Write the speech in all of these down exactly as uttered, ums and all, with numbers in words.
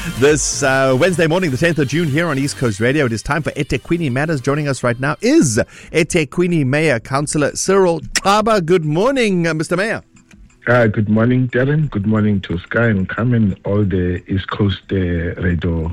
This uh, Wednesday morning, the tenth of June, here on East Coast Radio, it is time for eThekwini Matters. Joining us right now is eThekwini Mayor Councillor Cyril Xaba. Good morning, uh, Mister Mayor. Uh, good morning, Darren. Good morning to Sky and Carmen, all the East Coast uh, Radio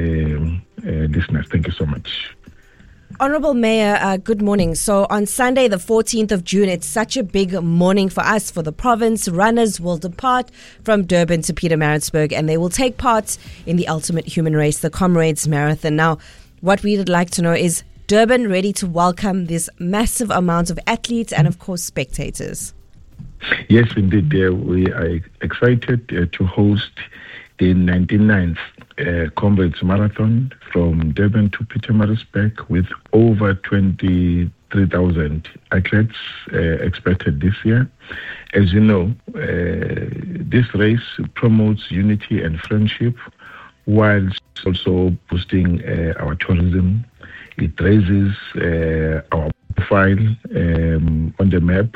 uh, uh, listeners. Thank you so much. Honourable Mayor, uh, good morning. So on Sunday, the fourteenth of June, it's such a big morning for us, for the province. Runners will depart from Durban to Pietermaritzburg, and they will take part in the ultimate human race, the Comrades Marathon. Now, what we would like to know is Durban ready to welcome this massive amount of athletes and, of course, spectators? Yes, indeed. Uh, we are excited uh, to host the ninety-ninth uh, Comrades Marathon from Durban to Pietermaritzburg with over twenty-three thousand athletes uh, expected this year. As you know, uh, this race promotes unity and friendship whilst also boosting uh, our tourism. It raises uh, our profile um, on the map.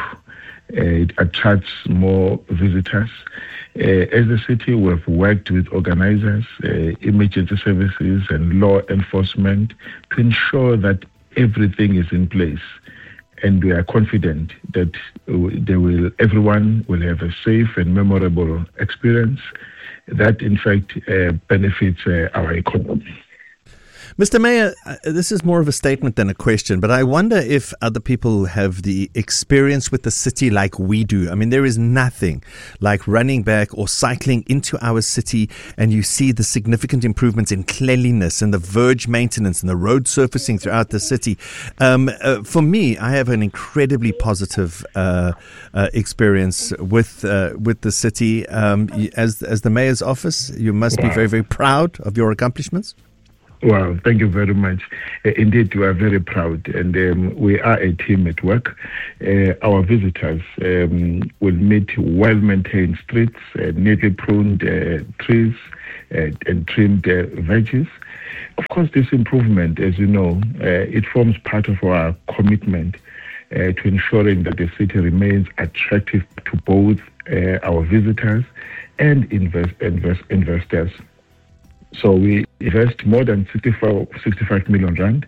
Uh, it attracts more visitors. Uh, as a city, we have worked with organizers, uh, emergency services and law enforcement to ensure that everything is in place. And we are confident that they will, everyone will have a safe and memorable experience that, in fact, uh, benefits uh, our economy. Mister Mayor, uh, this is more of a statement than a question, but I wonder if other people have the experience with the city like we do. I mean, there is nothing like running back or cycling into our city and you see the significant improvements in cleanliness and the verge maintenance and the road surfacing throughout the city. Um, uh, for me, I have an incredibly positive uh, uh, experience with uh, with the city. Um, as, as the mayor's office, you must wow. be very, very proud of your accomplishments. Wow, thank you very much. Uh, indeed, we are very proud, and um, we are a team at work. Uh, our visitors um, will meet well-maintained streets, uh, neatly pruned uh, trees, uh, and trimmed uh, veggies. Of course, this improvement, as you know, uh, it forms part of our commitment uh, to ensuring that the city remains attractive to both uh, our visitors and invest, invest, investors. So we invest more than sixty-five million rand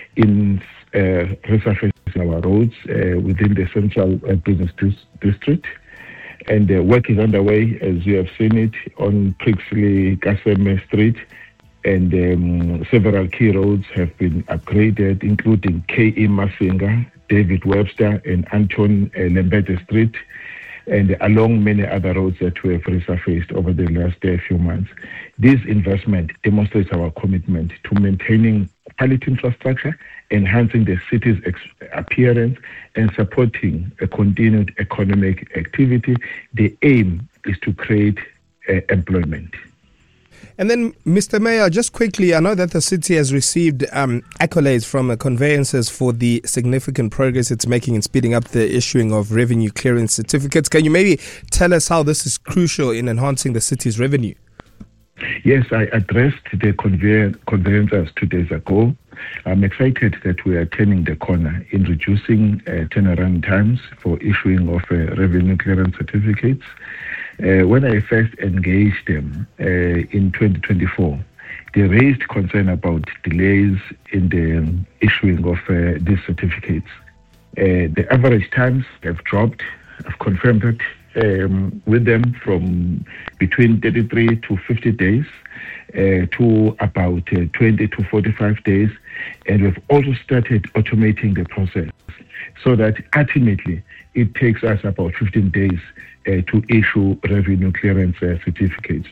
in uh, resurfacing our roads uh, within the central uh, business dis- district. And uh, work is underway, as you have seen it, on Prixley Kaseme Street. And um, several key roads have been upgraded, including K E Masinga, David Webster, and Anton uh, Lembede Street, and along many other roads that we have resurfaced over the last uh, few months. This investment demonstrates our commitment to maintaining quality infrastructure, enhancing the city's ex- appearance, and supporting a continued economic activity. The aim is to create uh, employment. And then, Mister Mayor, just quickly, I know that the city has received um, accolades from uh, conveyancers for the significant progress it's making in speeding up the issuing of revenue clearance certificates. Can you maybe tell us how this is crucial in enhancing the city's revenue? Yes, I addressed the conveyan- conveyancers two days ago. I'm excited that we are turning the corner in reducing uh, turnaround times for issuing of uh, revenue clearance certificates. Uh, when I first engaged them uh, in twenty twenty-four, they raised concern about delays in the um, issuing of uh, these certificates. Uh, the average times have dropped. I've confirmed that um, with them from between thirty-three to fifty days uh, to about uh, twenty to forty-five days. And we've also started automating the process so that ultimately it takes us about fifteen days Uh, to issue revenue clearance uh, certificates.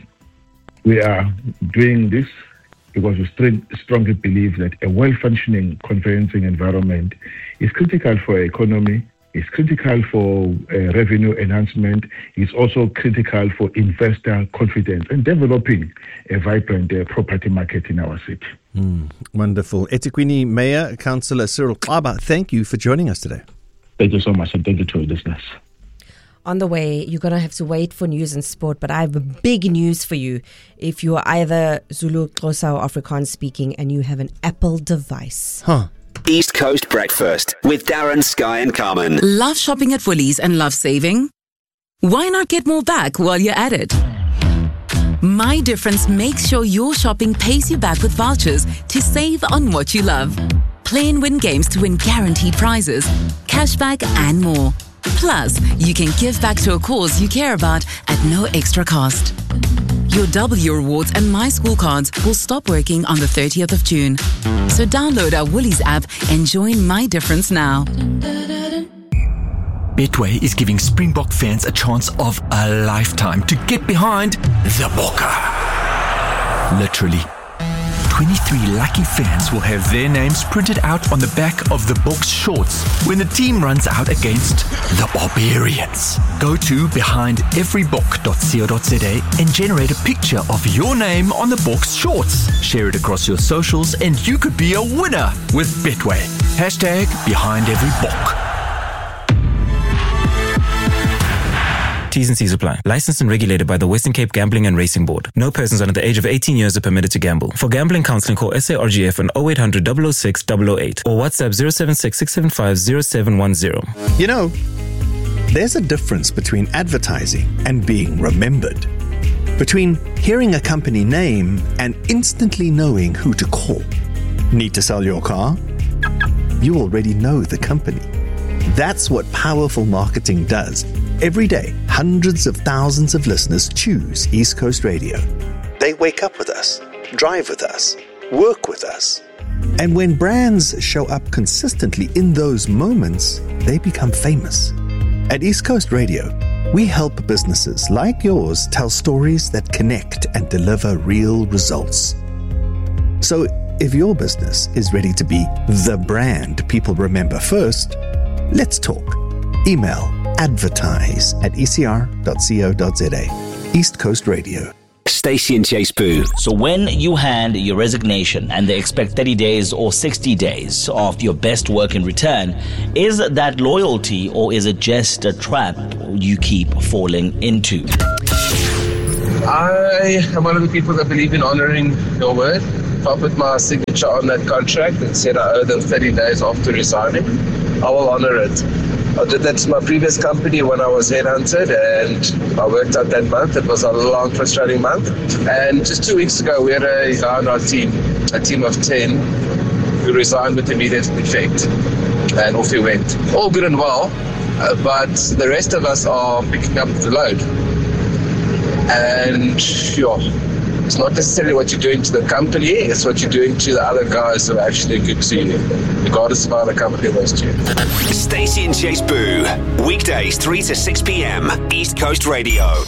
We are doing this because we st- strongly believe that a well-functioning conveyancing environment is critical for our economy, is critical for uh, revenue enhancement, is also critical for investor confidence and developing a vibrant uh, property market in our city. Mm, wonderful. eThekwini Mayor, Councillor Cyril Xaba, thank you for joining us today. Thank you so much, and thank you to our listeners. On the way, you're going to have to wait for news and sport, but I have big news for you. If you are either Zulu, Xhosa or Afrikaans speaking and you have an Apple device. Huh. East Coast Breakfast with Darren, Sky and Carmen. Love shopping at Woolies and love saving? Why not get more back while you're at it? My Difference makes sure your shopping pays you back with vouchers to save on what you love. Play and win games to win guaranteed prizes, cashback and more. Plus, you can give back to a cause you care about at no extra cost. Your W rewards and My School cards will stop working on the thirtieth of June. So download our Woolies app and join My Difference now. Betway is giving Springbok fans a chance of a lifetime to get behind the Bokke. Literally. twenty-three lucky fans will have their names printed out on the back of the Boks shorts when the team runs out against the Barbarians. Go to behind every bok dot co dot za and generate a picture of your name on the Boks shorts. Share it across your socials and you could be a winner with Betway. Hashtag behind every bok. T's and C's apply. Licensed and regulated by the Western Cape Gambling and Racing Board. No persons under the age of eighteen years are permitted to gamble. For gambling counseling, call S A R G F on oh eight hundred, double oh six, double oh eight or WhatsApp zero seven six, six seven five, zero seven one zero. You know, there's a difference between advertising and being remembered. Between hearing a company name and instantly knowing who to call. Need to sell your car? You already know the company. That's what powerful marketing does. Every day, hundreds of thousands of listeners choose East Coast Radio. They wake up with us, drive with us, work with us. And when brands show up consistently in those moments, they become famous. At East Coast Radio, we help businesses like yours tell stories that connect and deliver real results. So if your business is ready to be the brand people remember first, let's talk. Email advertise at e c r dot co dot za. East Coast Radio. Stacey and Chase Boo. So when you hand your resignation and they expect thirty days or sixty days of your best work in return, is that loyalty or is it just a trap you keep falling into? I am one of the people that believe in honouring your word. If I put my signature on that contract and said I owe them thirty days after resigning, I will honour it. I did that to my previous company when I was headhunted and I worked out that month. It was a long, frustrating month. And just two weeks ago, we had a guy on our team, a team of ten, who resigned with immediate effect. And off he went. All good and well, uh, but the rest of us are picking up the load. And sure, it's not necessarily what you're doing to the company, it's what you're doing to the other guys who are actually good to you, regardless of how the company was to you. Stacey and Chase Boo. Weekdays three to six p.m. East Coast Radio.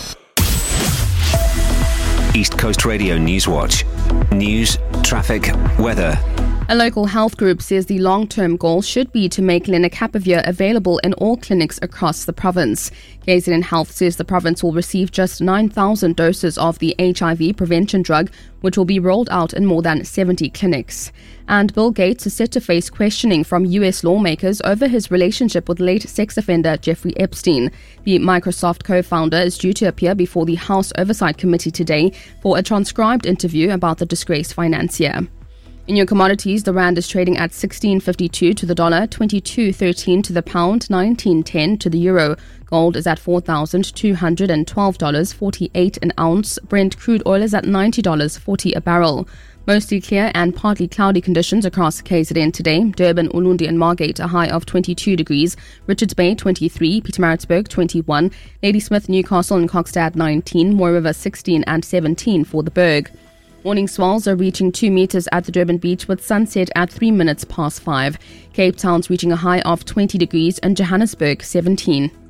East Coast Radio Newswatch. News, traffic, weather. A local health group says the long-term goal should be to make lenacapavir available in all clinics across the province. K Z N Health says the province will receive just nine thousand doses of the H I V prevention drug, which will be rolled out in more than seventy clinics. And Bill Gates is set to face questioning from U S lawmakers over his relationship with late sex offender Jeffrey Epstein. The Microsoft co-founder is due to appear before the House Oversight Committee today for a transcribed interview about the disgraced financier. In your commodities, the rand is trading at sixteen fifty-two to the dollar, twenty-two thirteen to the pound, nineteen ten to the euro. Gold is at four thousand two hundred twelve dollars and forty-eight cents an ounce. Brent crude oil is at ninety dollars and forty cents a barrel. Mostly clear and partly cloudy conditions across K Z N today. Durban, Ulundi and Margate a high of twenty-two degrees. Richards Bay twenty-three, Pietermaritzburg twenty-one, Ladysmith, Newcastle and Kokstad nineteen, Mooi River sixteen and seventeen for the Berg. Morning swells are reaching two metres at the Durban beach with sunset at three minutes past five. Cape Town's reaching a high of twenty degrees and Johannesburg seventeen.